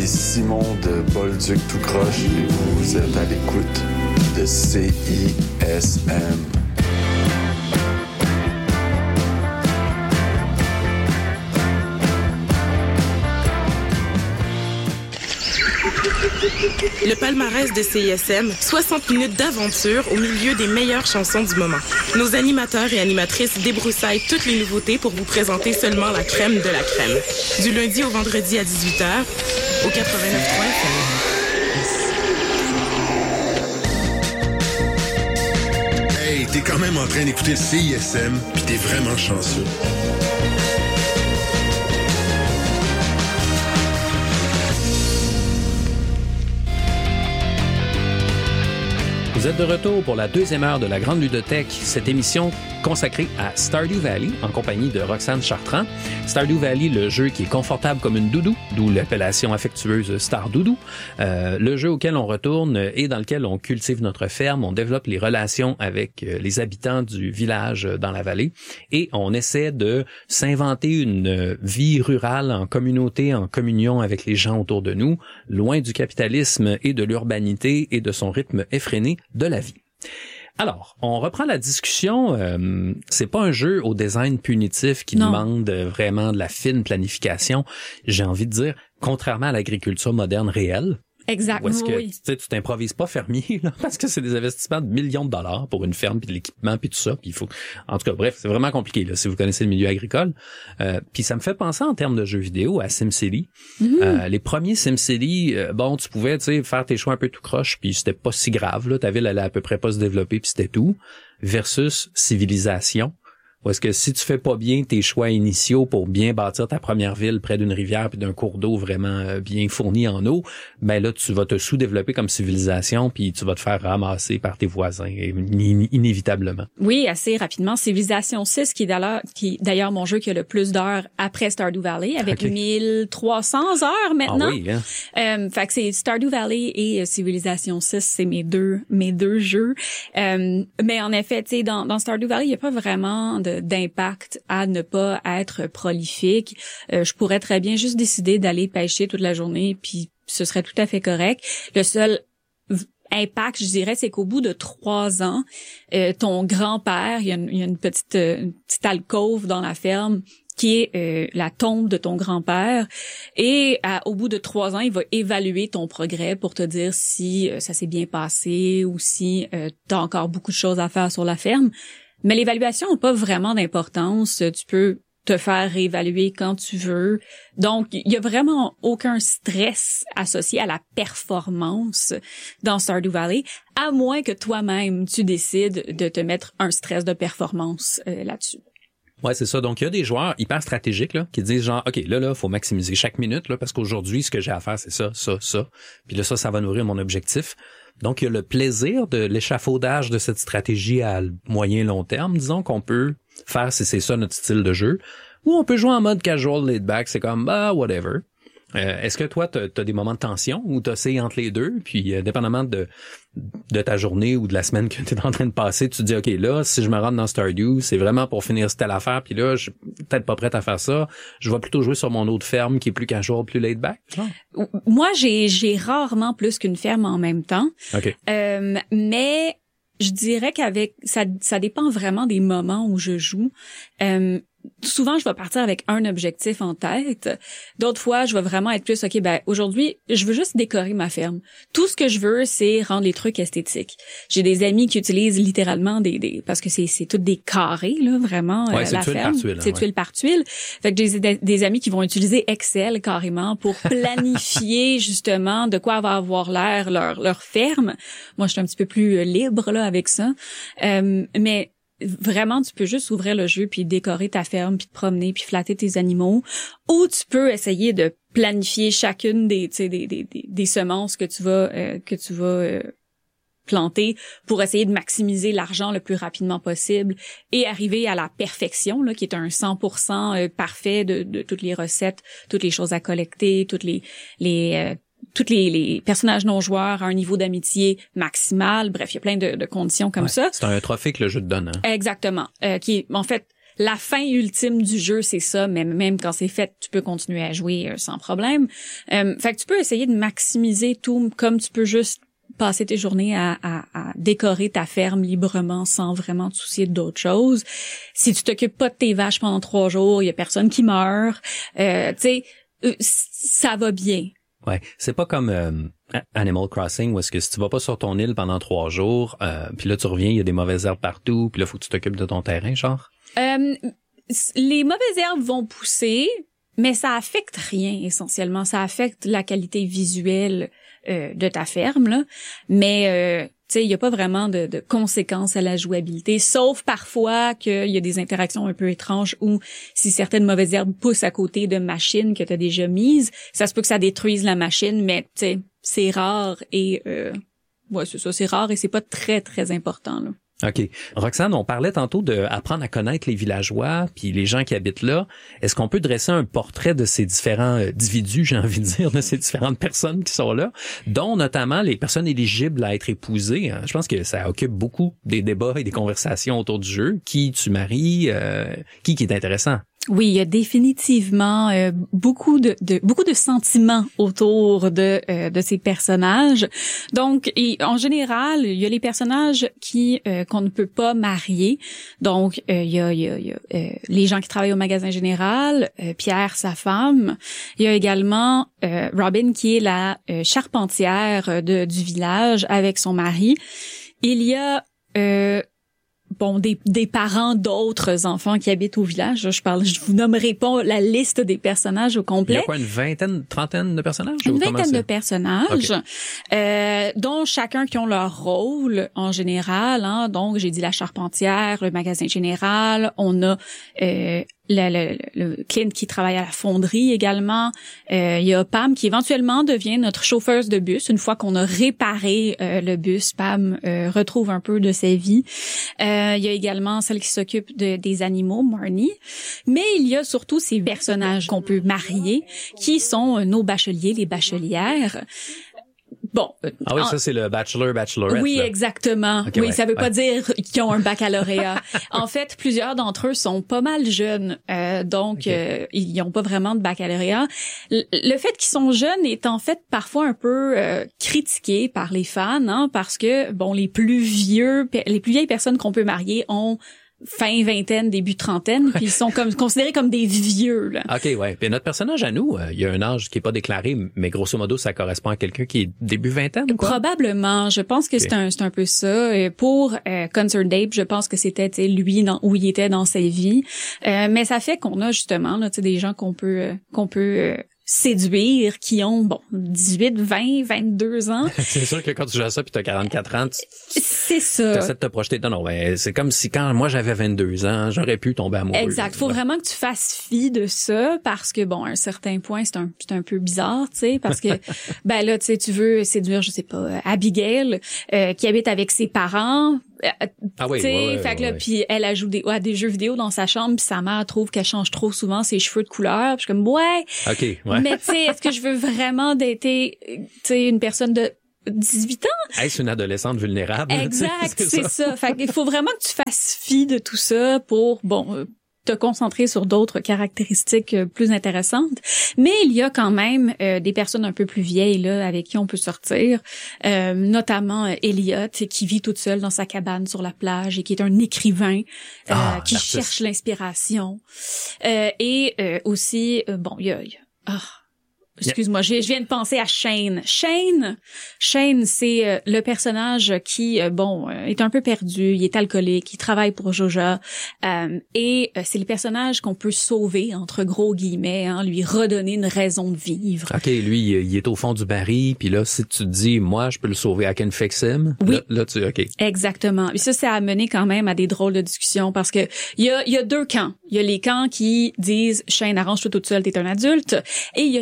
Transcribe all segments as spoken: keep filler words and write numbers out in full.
Ici Simon de Bolduc tout croche et vous êtes à l'écoute de C I S M. Le palmarès de C I S M, soixante minutes d'aventure au milieu des meilleures chansons du moment. Nos animateurs et animatrices débroussaillent toutes les nouveautés pour vous présenter seulement la crème de la crème. Du lundi au vendredi à dix-huit heures, au quatre-vingt-neuf point trois F M. Hey, t'es quand même en train d'écouter C I S M, pis t'es vraiment chanceux. Vous êtes de retour pour la deuxième heure de la Grande Ludothèque, cette émission consacrée à Stardew Valley en compagnie de Roxane Chartrand. Stardew Valley, le jeu qui est confortable comme une doudou, d'où l'appellation affectueuse Star Doudou. Euh, le jeu auquel on retourne et dans lequel on cultive notre ferme, on développe les relations avec les habitants du village dans la vallée et on essaie de s'inventer une vie rurale en communauté, en communion avec les gens autour de nous, loin du capitalisme et de l'urbanité et de son rythme effréné de la vie. Alors, on reprend la discussion. Euh, c'est pas un jeu au design punitif qui non. demande vraiment de la fine planification. J'ai envie de dire, contrairement à l'agriculture moderne réelle. Exact. Où est-ce que oui. tu sais, tu t'improvises pas fermier là, parce que c'est des investissements de millions de dollars pour une ferme puis de l'équipement puis tout ça. Puis il faut, en tout cas, bref, c'est vraiment compliqué là si vous connaissez le milieu agricole. Euh, puis ça me fait penser en termes de jeux vidéo à SimCity. Mm-hmm. Euh, les premiers SimCity, euh, bon, tu pouvais tu sais faire tes choix un peu tout croche puis c'était pas si grave là. Ta ville allait à peu près pas se développer puis c'était tout. Versus Civilisation. Ou est-ce que si tu fais pas bien tes choix initiaux pour bien bâtir ta première ville près d'une rivière puis d'un cours d'eau vraiment bien fourni en eau, ben là tu vas te sous-développer comme civilisation puis tu vas te faire ramasser par tes voisins in- inévitablement. Oui, assez rapidement. Civilisation six qui est d'ailleurs qui d'ailleurs mon jeu qui a le plus d'heures après Stardew Valley avec okay. mille trois cents heures maintenant. Ah oui, hein? Euh, fait que c'est Stardew Valley et euh, Civilisation six, c'est mes deux mes deux jeux. Euh, mais en effet, tu sais dans dans Stardew Valley, il y a pas vraiment de d'impact à ne pas être prolifique. Euh, je pourrais très bien juste décider d'aller pêcher toute la journée, puis ce serait tout à fait correct. Le seul impact, je dirais, c'est qu'au bout de trois ans, euh, ton grand-père, il y a une, il y a une petite, euh, une petite alcôve dans la ferme qui est euh, la tombe de ton grand-père. Et à, au bout de trois ans, il va évaluer ton progrès pour te dire si euh, ça s'est bien passé ou si euh, tu as encore beaucoup de choses à faire sur la ferme. Mais l'évaluation n'a pas vraiment d'importance. Tu peux te faire réévaluer quand tu veux. Donc, il y a vraiment aucun stress associé à la performance dans Stardew Valley, à moins que toi-même, tu décides de te mettre un stress de performance euh, là-dessus. Ouais, c'est ça. Donc, il y a des joueurs hyper stratégiques là qui disent genre, OK, là, là, faut maximiser chaque minute là parce qu'aujourd'hui, ce que j'ai à faire, c'est ça, ça, ça. Puis là, ça, ça va nourrir mon objectif. Donc, il y a le plaisir de l'échafaudage de cette stratégie à moyen long terme, disons, qu'on peut faire si c'est ça notre style de jeu. Ou on peut jouer en mode casual laid back, c'est comme, bah, whatever. Euh, est-ce que toi, t'as, t'as des moments de tension ou t'oscilles entre les deux? Puis, euh, dépendamment de de ta journée ou de la semaine que t'es en train de passer, tu te dis, OK, là, si je me rends dans Stardew, c'est vraiment pour finir telle affaire, puis là, je suis peut-être pas prête à faire ça. Je vais plutôt jouer sur mon autre ferme qui est plus casual, plus laid back. Oh. Moi, j'ai j'ai rarement plus qu'une ferme en même temps. OK. Euh, mais je dirais qu'avec ça ça dépend vraiment des moments où je joue. Euh, souvent, je vais partir avec un objectif en tête. D'autres fois, je vais vraiment être plus, OK, ben aujourd'hui, je veux juste décorer ma ferme. Tout ce que je veux, c'est rendre les trucs esthétiques. J'ai des amis qui utilisent littéralement des... des parce que c'est c'est toutes des carrés, là, vraiment, ouais, euh, c'est la tuile ferme. Par tuile, c'est ouais. tuile par tuile. Fait que j'ai des, des amis qui vont utiliser Excel carrément pour planifier justement de quoi va avoir l'air leur, leur ferme. Moi, je suis un petit peu plus libre là avec ça. Euh, mais... Vraiment, tu peux juste ouvrir le jeu puis décorer ta ferme puis te promener puis flatter tes animaux, ou tu peux essayer de planifier chacune des tu sais des, des des des semences que tu vas euh, que tu vas euh, planter pour essayer de maximiser l'argent le plus rapidement possible et arriver à la perfection là qui est un cent pour cent parfait de de toutes les recettes, toutes les choses à collecter, toutes les les euh, toutes les, les personnages non-joueurs à un niveau d'amitié maximal. Bref, il y a plein de, de conditions comme ouais, ça. C'est un trophée que le jeu te donne. Hein? Exactement. Euh, qui est, en fait, la fin ultime du jeu, c'est ça, mais même quand c'est fait, tu peux continuer à jouer euh, sans problème. Euh, fait que tu peux essayer de maximiser tout, comme tu peux juste passer tes journées à, à, à décorer ta ferme librement sans vraiment te soucier d'autres choses. Si tu t'occupes pas de tes vaches pendant trois jours, il y a personne qui meurt. Euh, tu sais, euh, ça va bien. Ouais, c'est pas comme euh, Animal Crossing où est-ce que si tu vas pas sur ton île pendant trois jours, euh, puis là tu reviens, il y a des mauvaises herbes partout, puis là faut que tu t'occupes de ton terrain, genre. Euh, les mauvaises herbes vont pousser, mais ça affecte rien essentiellement. Ça affecte la qualité visuelle euh, de ta ferme, là. Mais euh, tu sais, il y a pas vraiment de, de conséquences à la jouabilité, sauf parfois qu'il y a des interactions un peu étranges où si certaines mauvaises herbes poussent à côté de machines que tu as déjà mises, ça se peut que ça détruise la machine, mais tu sais, c'est rare et euh, ouais, c'est ça, c'est rare et c'est pas très très important là. OK. Roxane, on parlait tantôt de apprendre à connaître les villageois puis les gens qui habitent là. Est-ce qu'on peut dresser un portrait de ces différents individus, j'ai envie de dire, de ces différentes personnes qui sont là, dont notamment les personnes éligibles à être épousées? Je pense que ça occupe beaucoup des débats et des conversations autour du jeu. Qui tu maries? Euh, qui qui est intéressant? Oui, il y a définitivement euh, beaucoup de, de beaucoup de sentiments autour de euh, de ces personnages. Donc, et, en général, il y a les personnages qui euh, qu'on ne peut pas marier. Donc, euh, il y a, il y a, il y a euh, les gens qui travaillent au magasin général, euh, Pierre, sa femme. Il y a également euh, Robin qui est la euh, charpentière de, du village avec son mari. Il y a euh, bon, des, des parents d'autres enfants qui habitent au village. Je parle, je vous nommerai pas la liste des personnages au complet. Il y a quoi, une vingtaine, trentaine de personnages? Une vingtaine de personnages, okay. euh, dont chacun qui ont leur rôle en général. Hein. Donc, j'ai dit la charpentière, le magasin général. On a euh, le, le, le Clint qui travaille à la fonderie également. Euh, il y a Pam qui éventuellement devient notre chauffeuse de bus. Une fois qu'on a réparé euh, le bus, Pam euh, retrouve un peu de sa vie. Euh, il y a également celle qui s'occupe de, des animaux, Marnie. Mais il y a surtout ces personnages qu'on peut marier, qui sont nos bacheliers, les bachelières. Bon. Ah oui, en... ça, c'est le bachelor, bachelorette. Oui, là. Exactement. Okay, oui, ouais, ça veut ouais. pas dire qu'ils ont un baccalauréat. En fait, plusieurs d'entre eux sont pas mal jeunes, euh, donc okay. euh, ils n'ont pas vraiment de baccalauréat. Le, le fait qu'ils sont jeunes est en fait parfois un peu euh, critiqué par les fans, hein, parce que, bon, les plus vieux, les plus vieilles personnes qu'on peut marier ont fin vingtaine, début trentaine, puis ils sont comme considérés comme des vieux, là. OK, ouais. Puis notre personnage à nous, euh, il y a un âge qui est pas déclaré, mais grosso modo, ça correspond à quelqu'un qui est début vingtaine, quoi? Probablement. Je pense que okay. c'est un c'est un peu ça. Et pour euh, Concerned Ape, je pense que c'était lui dans, où il était dans sa vie. Euh, mais ça fait qu'on a justement là, tu sais, des gens qu'on peut euh, qu'on peut euh, séduire, qui ont, bon, dix-huit, vingt, vingt-deux ans. C'est sûr que quand tu joues à ça puis t'as quarante-quatre ans, tu, c'est ça. T'essaies de te projeter. Non, non, ben, c'est comme si quand moi j'avais vingt-deux ans, j'aurais pu tomber amoureux. Exact. Faut ouais. vraiment que tu fasses fi de ça parce que, bon, à un certain point, c'est un, c'est un peu bizarre, tu sais, parce que, ben là, tu sais, tu veux séduire, je sais pas, Abigail, euh, qui habite avec ses parents. Ah oui, tu sais, ouais, ouais, fait que là, ouais. puis elle ajoute des, ouais, des jeux vidéo dans sa chambre, puis sa mère trouve qu'elle change trop souvent ses cheveux de couleur. Puis je suis comme, ouais. OK, ouais. Mais tu sais, est-ce que je veux vraiment dater, tu sais, une personne de dix-huit ans? Est-ce une adolescente vulnérable? Exact, c'est, c'est ça. ça. Fait qu'il faut vraiment que tu fasses fi de tout ça pour, bon, euh, te concentrer sur d'autres caractéristiques euh, plus intéressantes. Mais il y a quand même euh, des personnes un peu plus vieilles là avec qui on peut sortir, euh, notamment euh, Elliot qui vit toute seule dans sa cabane sur la plage et qui est un écrivain euh, ah, qui l'artiste. cherche l'inspiration. Euh, et euh, aussi, euh, bon, il y a... Y a oh, Excuse-moi, je, je viens de penser à Shane. Shane, Shane, c'est euh, le personnage qui, euh, bon, euh, est un peu perdu. Il est alcoolique, il travaille pour Joja, euh, et euh, c'est le personnage qu'on peut sauver entre gros guillemets, hein, lui redonner une raison de vivre. Ok, lui, il est au fond du baril, puis là, si tu te dis, moi, je peux le sauver, I can fix him. Oui. Là, là tu, ok. Exactement. Et ça, ça a amené quand même à des drôles de discussions parce que il y a, il y a deux camps. Il y a les camps qui disent, Shane, arrange-toi toute seule, t'es un adulte, et il y a les camps qui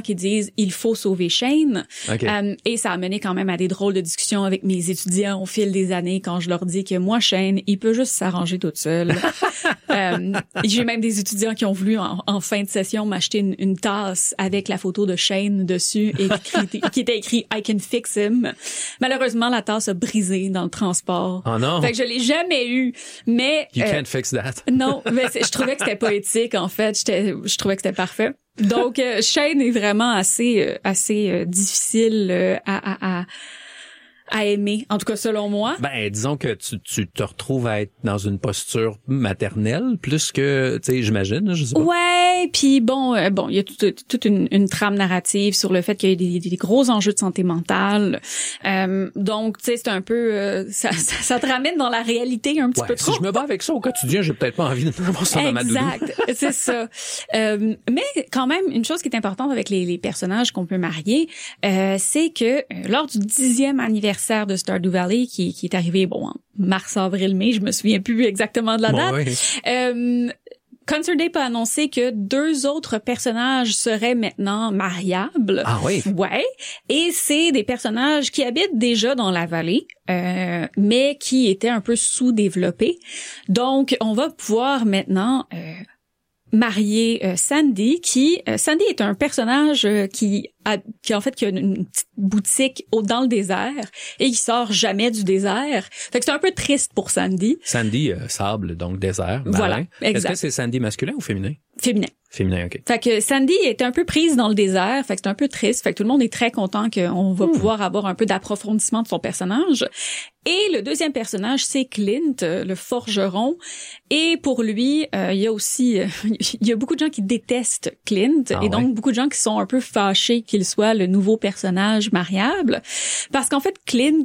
qui disent il faut sauver Shane. Okay. Euh, et ça a mené quand même à des drôles de discussions avec mes étudiants au fil des années quand je leur dis que moi, Shane, il peut juste s'arranger toute seule. euh, j'ai même des étudiants qui ont voulu en, en fin de session m'acheter une, une tasse avec la photo de Shane dessus et qui, qui était écrit I can fix him. Malheureusement, la tasse a brisé dans le transport. Oh non. Fait que je l'ai jamais eu, mais You euh, can't fix that. non, mais je trouvais que c'était poétique en fait, j'étais je trouvais que c'était parfait. Donc euh, Shane est vraiment assez euh, assez euh, difficile euh, à à à à aimer, en tout cas selon moi. Ben, disons que tu, tu te retrouves à être dans une posture maternelle plus que, tu sais, j'imagine, je sais pas. Ouais, puis bon, euh, bon, il y a toute, toute une, une trame narrative sur le fait qu'il y a des, des gros enjeux de santé mentale. Euh, donc, tu sais, c'est un peu, euh, ça, ça, ça te ramène dans la réalité un petit Ouais, peu trop. si je me bats avec ça au quotidien, j'ai peut-être pas envie de me ça dans ma doudou. Exact, c'est ça. Euh, mais quand même, une chose qui est importante avec les, les personnages qu'on peut marier, euh, c'est que euh, lors du dixième anniversaire de Stardew Valley, qui, qui est arrivé, bon, en mars, avril, mai, je me souviens plus exactement de la date. Bon, oui. Euh, ConcertApe a annoncé que deux autres personnages seraient maintenant mariables. Ah oui? Ouais. Et c'est des personnages qui habitent déjà dans la vallée, euh, mais qui étaient un peu sous-développés. Donc, on va pouvoir maintenant... Euh, marier euh, Sandy, qui euh, Sandy est un personnage euh, qui a qui en fait qui a une, une petite boutique au dans le désert et qui sort jamais du désert. Fait que c'est un peu triste pour Sandy. Sandy, euh, sable, donc désert. Marin. Voilà, exact. Est-ce que c'est Sandy masculin ou féminin? Féminin. Féminin, OK. Fait que Sandy est un peu prise dans le désert, fait que c'est un peu triste, fait que tout le monde est très content qu'on va mmh. pouvoir avoir un peu d'approfondissement de son personnage. Et le deuxième personnage, c'est Clint, le forgeron. Et pour lui, euh, il y a aussi, euh, il y a beaucoup de gens qui détestent Clint, ah, et donc ouais. beaucoup de gens qui sont un peu fâchés qu'il soit le nouveau personnage mariable, parce qu'en fait, Clint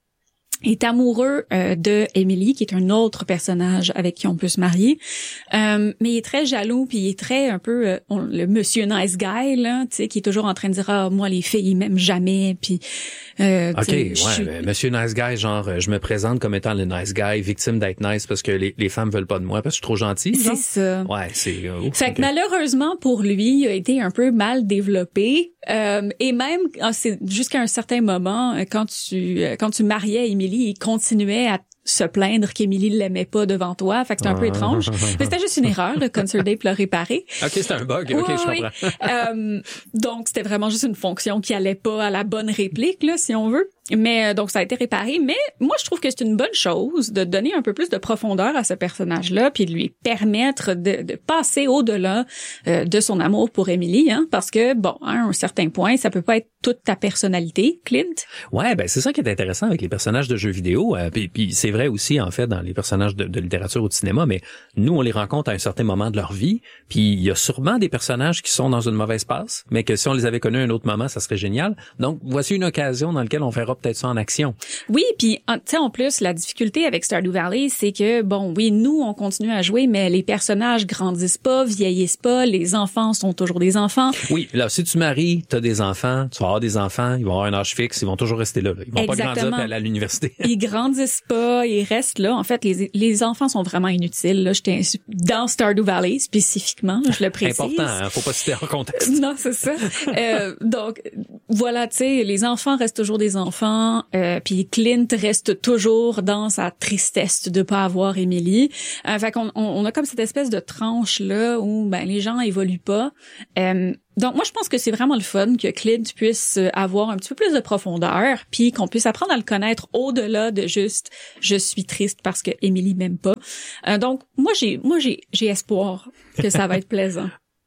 est amoureux euh, de Emily, qui est un autre personnage avec qui on peut se marier, euh, mais il est très jaloux, puis il est très un peu euh, on, le monsieur nice guy là, tu sais, qui est toujours en train de dire ah moi les filles ils m'aiment jamais, puis euh, ok ouais suis... monsieur nice guy, genre je me présente comme étant le nice guy, victime d'être nice parce que les, les femmes veulent pas de moi parce que je suis trop gentil. C'est ça. Ouais, c'est. Euh, ouf, fait okay. que malheureusement pour lui, il a été un peu mal développé, euh, et même c'est jusqu'à un certain moment quand tu quand tu mariais Emily, il continuait à se plaindre qu'Emily l'aimait pas devant toi. Fait que c'était un peu étrange. Mais c'était juste une erreur. Le ConcertApe l'a réparé. OK, c'était un bug. OK, oui, je oui. comprends. euh, donc, c'était vraiment juste une fonction qui allait pas à la bonne réplique, là, si on veut. Mais donc, ça a été réparé. Mais moi, je trouve que c'est une bonne chose de donner un peu plus de profondeur à ce personnage-là puis de lui permettre de, de passer au-delà euh, de son amour pour Emily. Hein, parce que, bon, à un certain point, ça peut pas être toute ta personnalité, Clint. Ouais, ben c'est ça qui est intéressant avec les personnages de jeux vidéo. Euh, puis, puis c'est vrai aussi, en fait, dans les personnages de, de littérature ou de cinéma, mais nous, on les rencontre à un certain moment de leur vie. Puis il y a sûrement des personnages qui sont dans une mauvaise passe, mais que si on les avait connus à un autre moment, ça serait génial. Donc, voici une occasion dans laquelle on verra peut-être ça en action. Oui, puis tu sais, en plus, la difficulté avec Stardew Valley, c'est que, bon, oui, nous, on continue à jouer, mais les personnages grandissent pas, vieillissent pas, les enfants sont toujours des enfants. Oui, là, si tu maries, t'as des enfants, tu vas avoir des enfants, ils vont avoir un âge fixe, ils vont toujours rester là. là. Ils vont Exactement. pas grandir à, à l'université. Ils grandissent pas, ils restent là. En fait, les, les enfants sont vraiment inutiles. Là, j'étais dans Stardew Valley spécifiquement, je le précise. Important, hein, faut pas citer en contexte. Non, c'est ça. euh, donc, voilà, tu sais, les enfants restent toujours des enfants. Euh, puis Clint reste toujours dans sa tristesse de pas avoir Emily. Euh, fait qu'on on, on a comme cette espèce de tranche là où ben les gens évoluent pas. Euh, donc moi je pense que c'est vraiment le fun que Clint puisse avoir un petit peu plus de profondeur, puis qu'on puisse apprendre à le connaître au-delà de juste je suis triste parce que Emily m'aime pas. Euh, donc moi j'ai moi j'ai j'ai espoir que ça va être plaisant.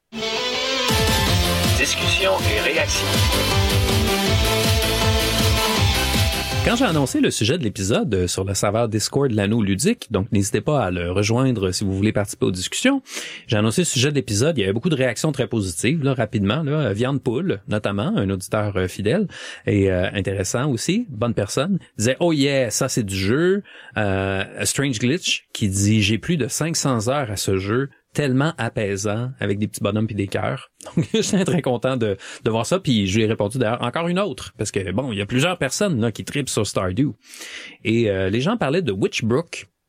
Discussion et réaction. Quand j'ai annoncé le sujet de l'épisode sur le serveur Discord de l'anneau ludique, donc n'hésitez pas à le rejoindre si vous voulez participer aux discussions, j'ai annoncé le sujet de l'épisode, il y avait beaucoup de réactions très positives, là, rapidement, là, Viande Poule, notamment, un auditeur euh, fidèle et euh, intéressant aussi, bonne personne, disait « Oh yeah, ça c'est du jeu euh, ». Strange Glitch qui dit « J'ai plus de cinq cents heures à ce jeu ». Tellement apaisant avec des petits bonhommes puis des cœurs. Donc, je suis très content de, de voir ça. Puis, je lui ai répondu d'ailleurs encore une autre. Parce que, bon, il y a plusieurs personnes là qui tripent sur Stardew. Et euh, les gens parlaient de Witchbrook.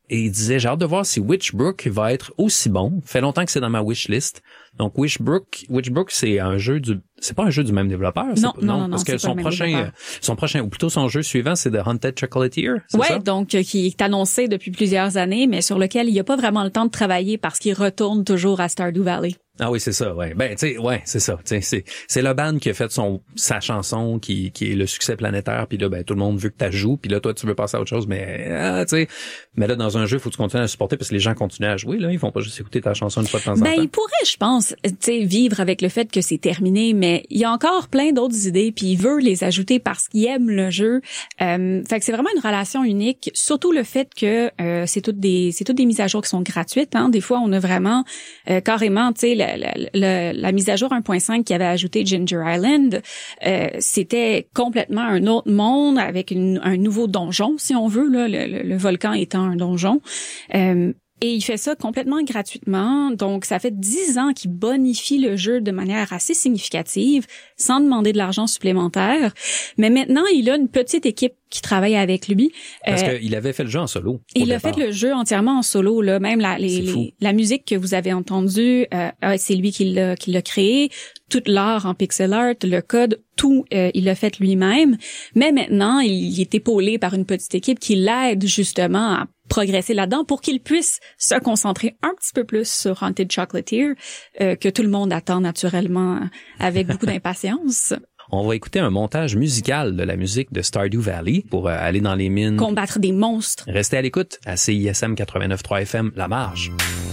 Et il disait, j'ai hâte de voir si Witchbrook va être aussi bon. Ça fait longtemps que c'est dans ma wishlist. Donc Witchbrook, Witchbrook, c'est un jeu du, c'est pas un jeu du même développeur. Non, pas, non, non, parce non, que son prochain, son prochain, ou plutôt son jeu suivant, c'est The Haunted Chocolatier. C'est ouais, ça? donc, euh, qui est annoncé depuis plusieurs années, mais sur lequel il n'y a pas vraiment le temps de travailler parce qu'il retourne toujours à Stardew Valley. Ah oui, c'est ça, ouais. Ben, tu sais, ouais, c'est ça. Tu sais, c'est, c'est le band qui a fait son, sa chanson qui, qui est le succès planétaire, puis là, ben, tout le monde veut que tu joues, puis là, toi, tu veux passer à autre chose, mais, ah, tu sais, mais là, dans un jeu, faut que tu continues à supporter parce que les gens continuent à jouer, là. Ils font pas juste écouter ta chanson une fois de temps en Ben, temps. ils pourraient, je pense, tu sais, vivre avec le fait que c'est terminé, mais il y a encore plein d'autres idées, puis il veut les ajouter parce qu'il aime le jeu. Euh, fait que c'est vraiment une relation unique, surtout le fait que euh, c'est toutes des, c'est toutes des mises à jour qui sont gratuites, hein. Des fois, on a vraiment euh, carrément, tu sais, le, le, le la mise à jour un point cinq qui avait ajouté Ginger Island, euh, c'était complètement un autre monde avec une, un nouveau donjon, si on veut, là, le, le, le volcan étant un donjon. Euh, Et il fait ça complètement gratuitement. Donc, ça fait dix ans qu'il bonifie le jeu de manière assez significative, sans demander de l'argent supplémentaire. Mais maintenant, il a une petite équipe qui travaille avec lui. Parce euh, qu'il avait fait le jeu en solo. Il a départ. fait le jeu entièrement en solo, là. Même la, les, les, la musique que vous avez entendue, euh, c'est lui qui l'a, qui l'a créé. Tout l'art en pixel art, le code, tout, euh, il l'a fait lui-même. Mais maintenant, il, il est épaulé par une petite équipe qui l'aide justement à progresser là-dedans pour qu'il puisse se concentrer un petit peu plus sur Haunted Chocolatier, euh, que tout le monde attend naturellement avec beaucoup d'impatience. On va écouter un montage musical de la musique de Stardew Valley pour aller dans les mines. Combattre des monstres. Restez à l'écoute à C I S M quatre-vingt-neuf point trois F M, La Marge.